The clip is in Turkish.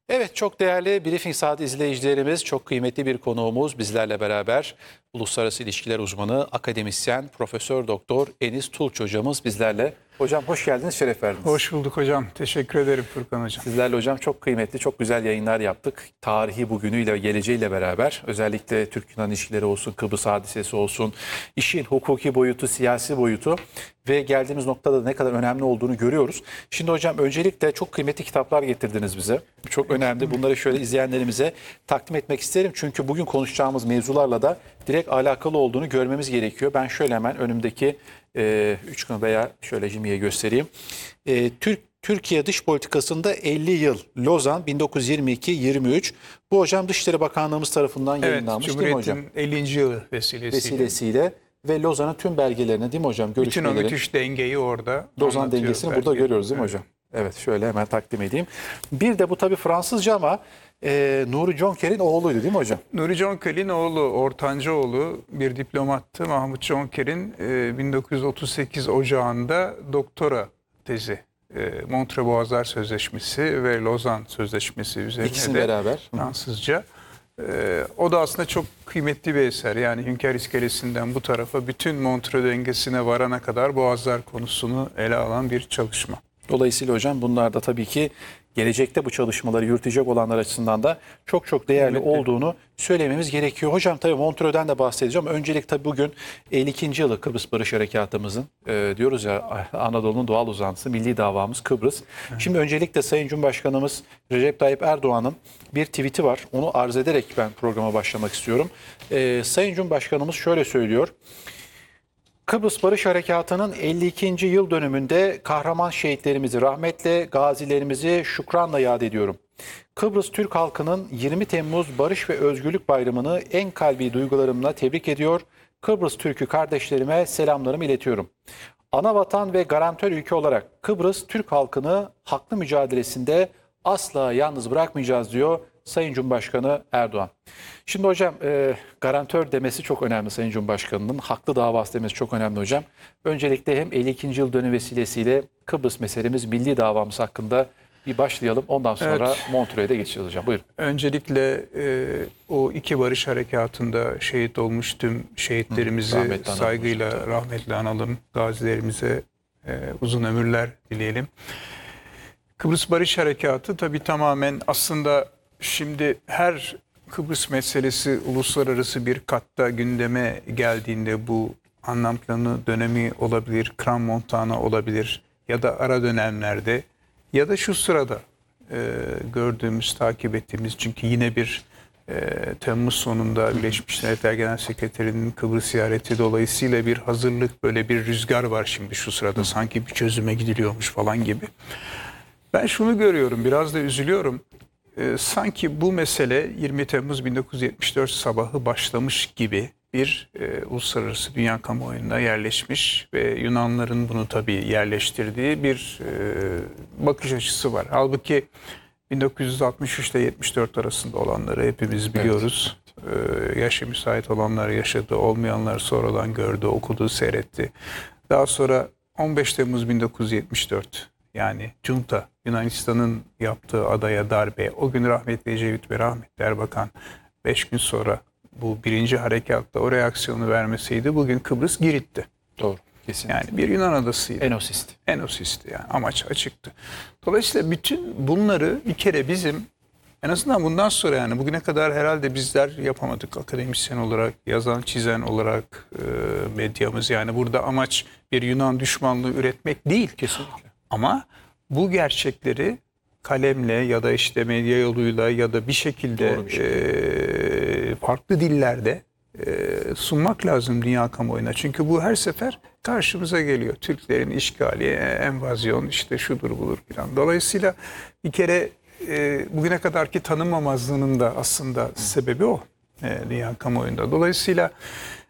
Evet, çok değerli Briefing Saat izleyicilerimiz, çok kıymetli bir konuğumuz bizlerle beraber. Uluslararası İlişkiler Uzmanı, akademisyen, Profesör Doktor Enis Tulç hocamız bizlerle. Hocam hoş geldiniz, şeref verdiniz. Hoş bulduk hocam. Teşekkür ederim Furkan hocam. Sizlerle hocam çok kıymetli, çok güzel yayınlar yaptık. Tarihi bugünüyle, geleceğiyle beraber özellikle Türk-Yunan ilişkileri olsun, Kıbrıs hadisesi olsun, işin hukuki boyutu, siyasi boyutu ve geldiğimiz noktada da ne kadar önemli olduğunu görüyoruz. Şimdi hocam öncelikle çok kıymetli kitaplar getirdiniz bize. Çok önemli. Bunları şöyle izleyenlerimize takdim etmek isterim. Çünkü bugün konuşacağımız mevzularla da direkt alakalı olduğunu görmemiz gerekiyor. Ben şöyle hemen önümdeki üçgen veya şöyle cimiye göstereyim. Türkiye dış politikasında 50 yıl Lozan 1922-23. Bu hocam Dışişleri Bakanlığımız tarafından Evet, yayınlanmış değil mi hocam? Cumhuriyet'in 50. yılı vesilesiyle. Ve Lozan'ın tüm belgelerini değil mi hocam? Bütün o Görüşmelerin, müthiş dengeyi orada Lozan anlatıyor dengesini burada belge. görüyoruz değil mi hocam? Evet, şöyle hemen takdim edeyim. Bir de bu tabii Fransızca ama Nuri Jonker'in oğluydu değil mi hocam? Nuri Jonker'in oğlu, ortancıoğlu bir diplomattı. Mahmut Jonker'in 1938 Ocağı'nda doktora tezi. Montreux Boğazlar Sözleşmesi ve Lozan Sözleşmesi üzerine İkisini de beraber. Fransızca. O da aslında çok kıymetli bir eser. Yani Hünkar İskelesi'nden bu tarafa bütün Montreux dengesine varana kadar Boğazlar konusunu ele alan bir çalışma. Dolayısıyla hocam bunlar da tabii ki gelecekte bu çalışmaları yürütecek olanlar açısından da çok çok değerli olduğunu söylememiz gerekiyor. Hocam tabii Montreux'den de bahsedeceğim. Öncelik tabii bugün 52. yılı Kıbrıs Barış Harekatımızın diyoruz ya Anadolu'nun doğal uzantısı, milli davamız Kıbrıs. Şimdi öncelikle Sayın Cumhurbaşkanımız Recep Tayyip Erdoğan'ın bir tweet'i var. Onu arz ederek ben programa başlamak istiyorum. Sayın Cumhurbaşkanımız şöyle söylüyor. Kıbrıs Barış Harekatı'nın 52. yıl dönümünde kahraman şehitlerimizi rahmetle, gazilerimizi şükranla yad ediyorum. Kıbrıs Türk halkının 20 Temmuz Barış ve Özgürlük Bayramı'nı en kalbi duygularımla tebrik ediyor. Kıbrıs Türk'ü kardeşlerime selamlarımı iletiyorum. Anavatan ve garantör ülke olarak Kıbrıs Türk halkını haklı mücadelesinde asla yalnız bırakmayacağız diyor Sayın Cumhurbaşkanı Erdoğan. Şimdi hocam garantör demesi çok önemli Sayın Cumhurbaşkanı'nın. Haklı davası demesi çok önemli hocam. Öncelikle hem 52. yıl dönümü vesilesiyle Kıbrıs meselemiz, milli davamız hakkında bir başlayalım. Ondan sonra Evet. Montreux'e de geçeceğiz hocam. Buyurun. Öncelikle o iki barış harekatında şehit olmuş tüm şehitlerimizi Rahmetle analım saygıyla, hocam. rahmetle analım. Gazilerimize uzun ömürler dileyelim. Kıbrıs Barış Harekatı tabii tamamen aslında şimdi her Kıbrıs meselesi uluslararası bir katta gündeme geldiğinde bu anlam planı dönemi olabilir, Kram Montana olabilir ya da ara dönemlerde ya da şu sırada gördüğümüz, takip ettiğimiz çünkü yine bir Temmuz sonunda Birleşmiş Milletler Genel Sekreterinin Kıbrıs ziyareti dolayısıyla bir hazırlık, böyle bir rüzgar var şimdi şu sırada sanki bir çözüme gidiliyormuş falan gibi. Ben şunu görüyorum, biraz da üzülüyorum. Sanki bu mesele 20 Temmuz 1974 sabahı başlamış gibi bir uluslararası dünya kamuoyunda yerleşmiş ve Yunanların bunu tabii yerleştirdiği bir bakış açısı var. Halbuki 1963 ile 74 arasında olanları hepimiz biliyoruz. Yaşı müsait olanlar yaşadı, olmayanlar sonradan gördü, okudu, seyretti. Daha sonra 15 Temmuz 1974 yani Junta, Yunanistan'ın yaptığı adaya darbe, o gün rahmetli Ecevit ve rahmetli Erbakan 5 gün sonra bu birinci harekatta o reaksiyonu vermeseydi bugün Kıbrıs Girit'ti. Doğru. Kesinlikle. Yani bir Yunan adasıydı. Enosist. Enosis'ti yani, amaç açıktı. Dolayısıyla bütün bunları bir kere bizim en azından bundan sonra yani bugüne kadar herhalde bizler yapamadık akademisyen olarak, yazan, çizen olarak medyamız. Yani burada amaç bir Yunan düşmanlığı üretmek değil. Kesinlikle. Ama bu gerçekleri kalemle ya da işte medya yoluyla ya da bir şekilde Doğru bir farklı dillerde sunmak lazım dünya kamuoyuna. Çünkü bu her sefer karşımıza geliyor. Türklerin işgali, envazyon, işte şudur budur filan. Dolayısıyla bir kere bugüne kadarki tanınmamazlığının da aslında sebebi o dünya kamuoyunda. Dolayısıyla